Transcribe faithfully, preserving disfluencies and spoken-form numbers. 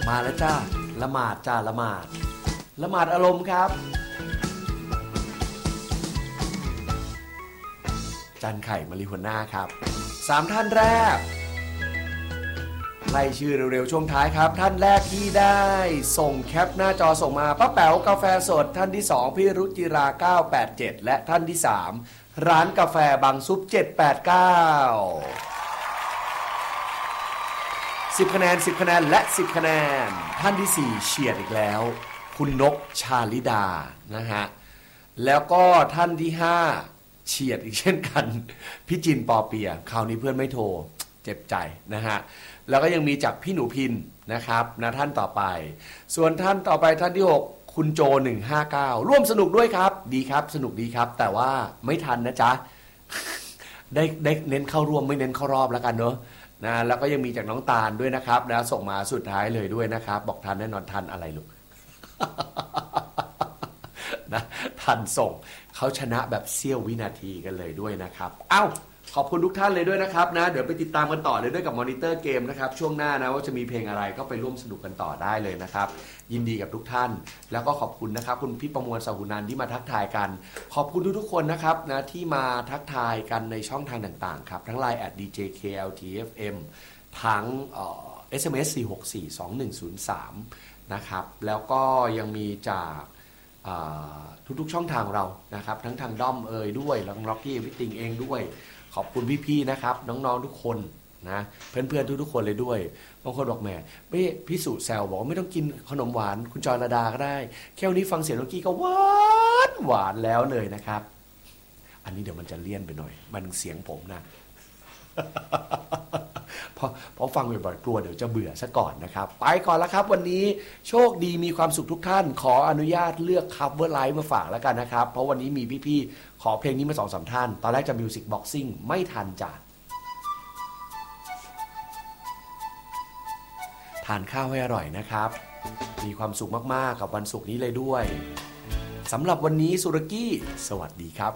มาแล้วจ้าละหมาดจ้าละหมาดละหมาดอารมณ์ครับจันไข่มาริหัวหน้าครับสามท่านแรกไล่ชื่อเร็วๆช่วงท้ายครับท่านแรกที่ได้ส่งแคปหน้าจอส่งมาป้าแป๋วกาแฟสดท่านที่สองพี่รุจิราเก้าแปดเจ็ดและท่านที่สามร้านกาแฟบางซุปเจ็ดแปดเก้าสิบคะแนนสิบคะแนนและสิบคะแนนท่านที่สี่เฉียดอีกแล้วคุณนกชาลิดานะฮะแล้วก็ท่านที่ห้าเฉียดอีกเช่นกันพี่จินปอเปียคราวนี้เพื่อนไม่โทรเจ็บใจนะฮะแล้วก็ยังมีจากพี่หนูพินนะครับนะท่านต่อไปส่วนท่านต่อไปท่านที่หกคุณโจหนึ่งห้าเก้าร่วมสนุกด้วยครับดีครับสนุกดีครับแต่ว่าไม่ทันนะจ๊ะ ได้ได้เน้นเข้าร่วมไม่เน้นเข้ารอบแล้วกันเนอะนะแล้วก็ยังมีจากน้องตาลด้วยนะครับนะส่งมาสุดท้ายเลยด้วยนะครับบอกทันแน่นอนทันอะไรลูก นะทันส่งเขาชนะแบบเสี้ยววินาทีกันเลยด้วยนะครับเอ้าขอบคุณทุกท่านเลยด้วยนะครับนะเดี๋ยวไปติดตามกันต่อเลยด้วยกับมอนิเตอร์เกมนะครับช่วงหน้านะว่าจะมีเพลงอะไรก็ไปร่วมสนุกกันต่อได้เลยนะครับยินดีกับทุกท่านแล้วก็ขอบคุณนะครับคุณพี่ประมวลสหุนันท์ที่มาทักทายกันขอบคุณทุกๆคนนะครับนะที่มาทักทายกันในช่องทางต่างๆครับทั้ง ไลน์ แอท ดี เจ เค แอล ที เอฟ เอ็ม ทั้งเอ่อ เอส เอ็ม เอส สี่ หก สี่ สอง หนึ่ง ศูนย์ สามนะครับแล้วก็ยังมีจากทุกๆช่องทางเรานะครับทั้งทางด้อมเอยด้วยแล้วล็อกกี้วิตติงเองด้วยขอบคุณพี่ๆนะครับน้องๆทุกคนนะเพื่อนๆทุกๆคนเลยด้วยบางคนบอกแหมไม่พี่สุแซวบอกว่าไม่ต้องกินขนมหวานคุณจอยระดาก็ได้แค่วันนี้ฟังเสียงล็อกกี้ก็หวานหวานแล้วเลยนะครับอันนี้เดี๋ยวมันจะเลี่ยนไปหน่อยมันเสียงผมนะ เพราะเพราะฟังบ่อยๆกลัวเดี๋ยวจะเบื่อซะก่อนนะครับไปก่อนแล้วครับวันนี้โชคดีมีความสุขทุกท่านขออนุญาตเลือก cover line มาฝากแล้วกันนะครับเพราะวันนี้มีพี่ๆขอเพลงนี้มา สองสาม ท่านตอนแรกจะ music boxing ไม่ทันจ้ะทานข้าวให้อร่อยนะครับมีความสุขมากๆกับวันศุกร์นี้เลยด้วยสำหรับวันนี้สุรกี้สวัสดีครับ